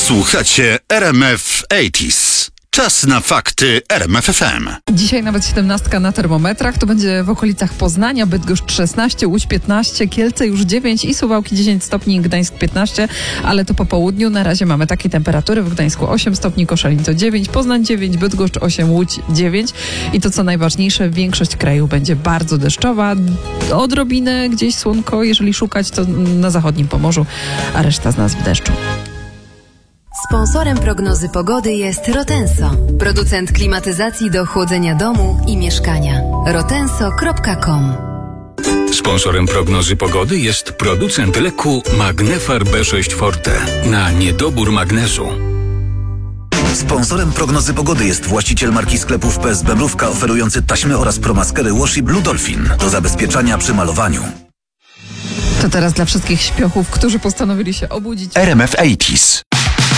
Słuchacie RMF 80s. Czas na fakty RMF FM. Dzisiaj nawet 17 na termometrach. To będzie w okolicach Poznania, Bydgoszcz 16, Łódź 15, Kielce już 9 i Suwałki 10 stopni, Gdańsk 15, ale to po południu. Na razie mamy takie temperatury. W Gdańsku 8 stopni, Koszalin to 9, Poznań 9, Bydgoszcz 8, Łódź 9. I to co najważniejsze, większość kraju będzie bardzo deszczowa. Odrobinę gdzieś słonko, jeżeli szukać, to na zachodnim Pomorzu, a reszta z nas w deszczu. Sponsorem prognozy pogody jest Rotenso, producent klimatyzacji do chłodzenia domu i mieszkania. rotenso.com. Sponsorem prognozy pogody jest producent leku Magnefar B6 Forte na niedobór magnezu. Sponsorem prognozy pogody jest właściciel marki sklepów PSB Mrówka oferujący taśmy oraz promaskery Washi Blue Dolphin do zabezpieczania przy malowaniu. To teraz dla wszystkich śpiochów, którzy postanowili się obudzić. RMF 80s.